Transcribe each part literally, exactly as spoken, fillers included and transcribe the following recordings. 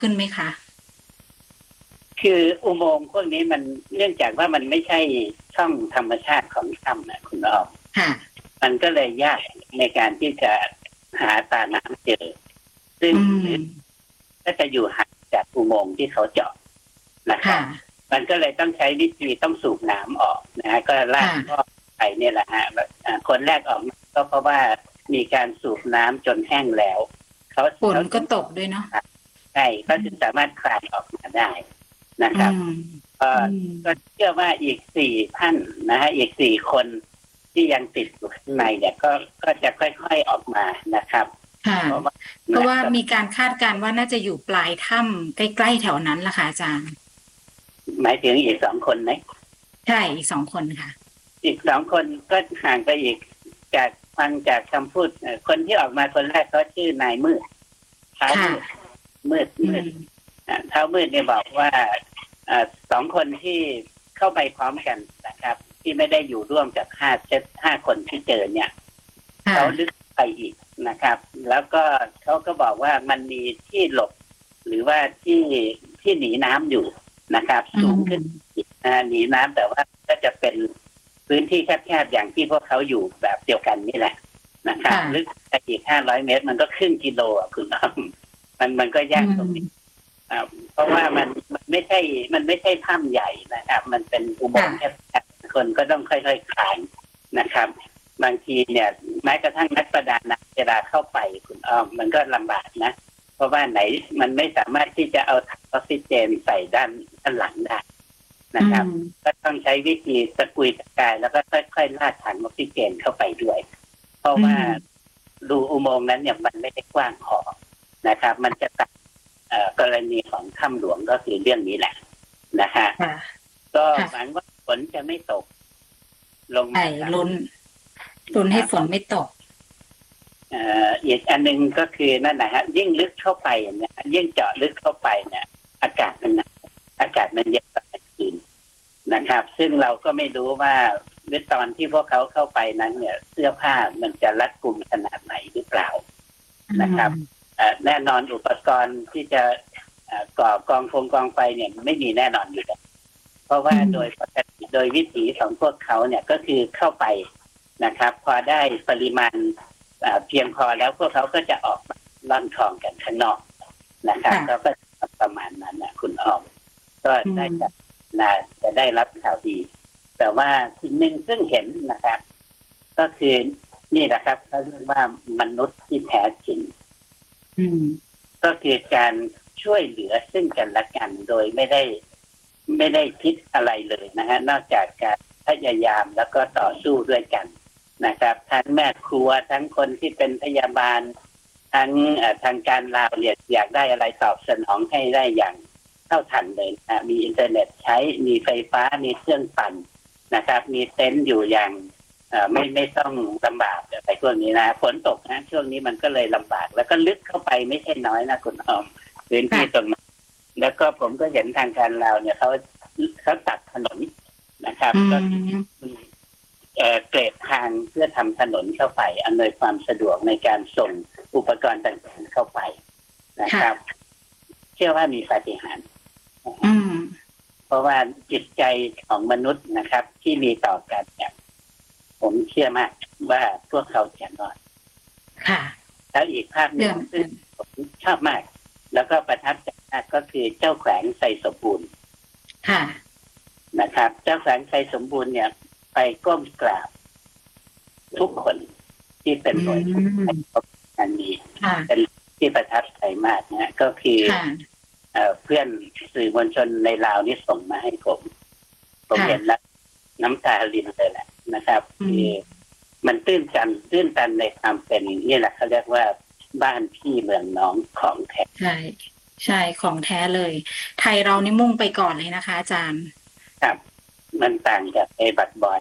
ขึ้นไหมคะคืออุโมงค์พวกนี้มันเนื่องจากว่ามันไม่ใช่ช่องธรรมชาติของถ้ำนะคุณอ้อมค่ะมันก็เลยยากในการที่จะหาตาน้ำเจอซึ่งอืหรือมก็จะอยู่ห่างจากอุโมงค์ที่เขาเจาะนะครัค่ะบมันก็เลยต้องใช้วิธีต้องสูบน้ำออกนะฮะก็ลากท่อค่ะไปเนี่ยแหละฮะคนแรกออกมาก็เพราะว่ามีการสูบน้ำจนแห้งแล้วเขาฝนก็เขาถึงตกด้วยเนาะใช่เขาถึงสามารถคลานออกมาได้นะอืครับมก็อืมก็เชื่อว่าอีกสี่ท่านนะฮะอีกสี่คนที่ยังติดอยู่ข้างในเนี่ยก็ก็จะค่อยๆออกมานะครับค่ะเพราะว่าเพราะว่าก็มีการคาดการณ์ว่าน่าจะอยู่ปลายถ้ำใกล้ๆแถวนั้นล่ะค่ะอาจารย์หมายถึงอีกสองคนไหมใช่อีกสองคนค่ะอีกสองคนก็ห่างไปอีกจากฟังจากคำพูดคนที่ออกมาคนแรกเขาชื่อนายมืดเท้าค่ะมืดมืดอืมืดมเท้ามืดเนี่ยบอกว่าสองคนที่เข้าไปพร้อมกันนะครับที่ไม่ได้อยู่ร่วมกับห้าเจ็ดห้าคนที่เจอเนี่ยค่ะเขาลึกไปอีกนะครับแล้วก็เขาก็บอกว่ามันมีที่หลบหรือว่าที่ที่หนีน้ำอยู่นะครับอืสูงขึ้นมหนีน้ำแต่ว่าก็จะเป็นพื้นที่แคบๆอย่างที่พวกเขาอยู่แบบเดียวกันนี่แหละนะครับค่ะลึกไปอีกห้าร้อยเมตรมันก็ครึ่งกิโลอ่ะคุณอ้อมมันมันก็อืยากตรงนี้มเพราะว่ามันมันไม่ใช่มันไม่ใช่ถ้ำใหญ่นะครับมันเป็นอุโมงค์แคบๆคนก็ต้องค่อยๆคลานนะครับบางทีเนี่ยแม้กระทั่งนักประดาน้ำเวลาเข้าไปคุณอ้อมมันก็ลำบากนะเพราะว่าไหนมันไม่สามารถที่จะเอาถังออกซิเจนใส่ด้านด้านหลังได้นะครับก็ต้องใช้วิธีตะกุยตะกายแล้วก็ค่อยๆลาดถังออกซิเจนเข้าไปด้วยเพราะว่ารูอุโมงค์นั้นเนี่ยมันไม่ได้กว้างพอนะครับมันจะตัดกรณีของถ้ำหลวงก็คือเรื่องนี้แหละนะฮะก็หวังว่าฝนจะไม่ตกลงมาครับลุ้นลุ้นให้ฝนไม่ตกอีกอันหนึ่งก็คือนั่นนะฮะยิ่งลึกเข้าไปเนี่ยยิ่งเจาะลึกเข้าไปเนี่ยอากาศมันอากาศมันเย็นกลางคืนนะครับ ซึ่งเราก็ไม่รู้ว่าเมื่อตอนที่พวกเขาเข้าไปนั้นเนี่ยเสื้อผ้ามันจะรัดกุมขนาดไหนหรือเปล่านะครับแน่นอนอุปกรณ์ที่จะก่อกองฟงกองไฟเนี่ยไม่มีแน่นอนอยู่แล้วเพราะว่าโดยปกติโดยวิถีของพวกเขาเนี่ยก็คือเข้าไปนะครับพอได้ปริมาณเพียงพอแล้วพวกเขาก็จะออกมาล่อนคลองกันข้างนอกนะครับเขาก็ประมาณนั้นนะคุณอ้อมก็ได้จะน่าจะได้รับข่าวดี แต่ว่าสิ่งหนึ่งซึ่งเห็นนะครับก็คือนี่แหละครับเขาเรียกว่ามนุษย์ที่แท้จริงก็คือการช่วยเหลือซึ่งกันและกันโดยไม่ได้ไม่ได้คิดอะไรเลยนะฮะนอกจากการพยายามแล้วก็ต่อสู้ด้วยกันนะครับทั้งแม่ครัวทั้งคนที่เป็นพยาบาลทั้งทางการลาวเนี่ยอยากได้อะไรตอบสนองให้ได้อย่างเท่าทันเลยนะมีอินเทอร์เน็ตใช้มีไฟฟ้ามีเครื่องปั่นนะครับมีเต็นท์อยู่อย่างไม่ไม่ต้องลำบากอะไรพวกนี้นะฝนตกนะช่วงนี้มันก็เลยลำบากแล้วก็ลึกเข้าไปไม่ใช่น้อยนะคุณอ้อมพื้นที่ตรงนั้นแล้วก็ผมก็เห็นทางการลาวเนี่ยเขาเขาตัดถนนนะครับก็เกรดทางเพื่อทำถนนเข้าไปอำนวยความสะดวกในการส่งอุปกรณ์ต่างๆเข้าไปนะครับเชื่อว่ามีปาฏิหาริย์เพราะว่าจิตใจของมนุษย์นะครับที่มีต่อกันเนี่ยผมเชื่อมากว่าพวกเขาจะรอดค่ะแล้วอีกภาพหนึ่งซึ่งผมชอบมากแล้วก็ประทับใจมากก็คือเจ้าแขวงไซสมบูรณ์ค่ะนะครับเจ้าแขวงไซสมบูรณ์เนี่ยไปก้มกราบทุกคนที่เป็นหน่วยอันนี้เป็นที่ประทับใจมากนะก็คือเพื่อนสื่อมวลชนในลาวนี่ส่งมาให้ผมผมเห็นแล้วน้ำตารินเลยแหละนะครับคือมันตื้นตันตื้นตันในความเป็นนี่แหละเขาเรียกว่าบ้านพี่เมืองน้องของแท้ใช่ใช่ของแท้เลยไทยเรานี่มุ่งไปก่อนเลยนะคะอาจารย์ครับมันต่างจากไอ้บัตรบอย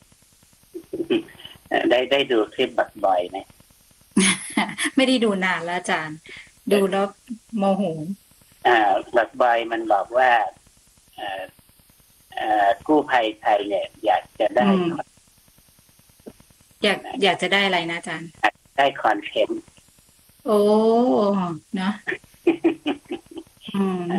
ได้ได้ดูคลิปบัตรบอยไหมไม่ได้ดูนานแล้วอาจารย์ดูแล้วโมโหอ่าบัตรบอยมันบอกว่าอ่าอ่ากู้ภัยไทยเนี่ยอยากจะได้อยากอยากจะได้อะไรนะอาจารย์ได้คอนเทนต์โอ้เนาะอืม